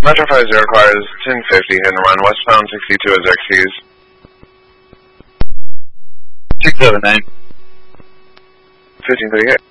Metro 50 requires 1050 and run westbound 62 as XCs. 679. 1538.